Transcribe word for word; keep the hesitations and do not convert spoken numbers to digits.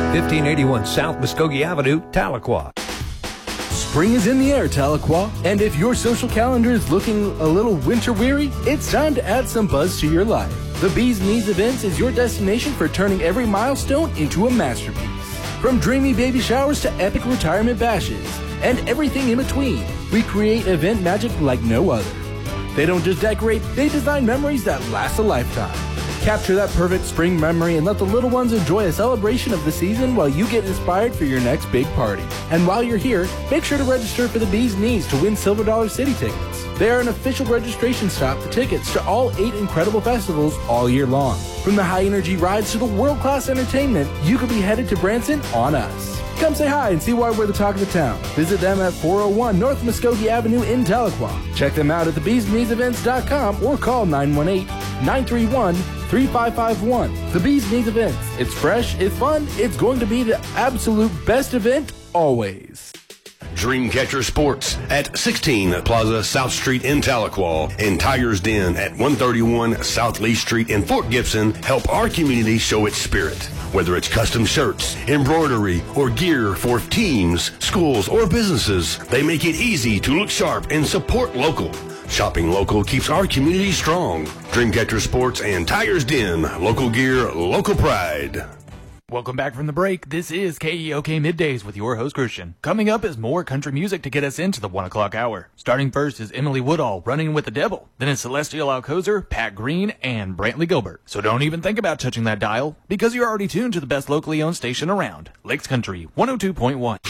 fifteen eighty-one South Muskogee Avenue, Tahlequah. Spring is in the air, Tahlequah, and if your social calendar is looking a little winter weary, it's time to add some buzz to your life. The Bees Knees Events is your destination for turning every milestone into a masterpiece. From dreamy baby showers to epic retirement bashes, and everything in between, we create event magic like no other. They don't just decorate, they design memories that last a lifetime. Capture that perfect spring memory and let the little ones enjoy a celebration of the season while you get inspired for your next big party. And while you're here, make sure to register for the Bees Knees to win Silver Dollar City tickets. They are an official registration stop for tickets to all eight incredible festivals all year long. From the high-energy rides to the world-class entertainment, you could be headed to Branson on us. Come say hi and see why we're the talk of the town. Visit them at four oh one North Muskogee Avenue in Tahlequah. Check them out at the bees knees events dot com or call nine one eight, nine three one, three five five one. The Bees Knees Events. It's fresh, it's fun, it's going to be the absolute best event always. Dreamcatcher Sports at sixteen Plaza South Street in Tahlequah and Tiger's Den at one thirty-one South Lee Street in Fort Gibson help our community show its spirit. Whether it's custom shirts, embroidery, or gear for teams, schools, or businesses, they make it easy to look sharp and support local. Shopping local keeps our community strong. Dreamcatcher Sports and Tiger's Den. Local gear, local pride. Welcome back from the break. This is K E O K Middays with your host, Christian. Coming up is more country music to get us into the one o'clock hour. Starting first is Emily Woodall, Running with the Devil. Then it's Celestial Alcozer, Pat Green, and Brantley Gilbert. So don't even think about touching that dial, because you're already tuned to the best locally owned station around, Lakes Country one oh two point one.